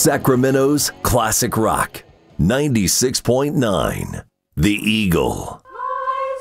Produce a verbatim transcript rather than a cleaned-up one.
Sacramento's classic rock, ninety-six point nine, The Eagle.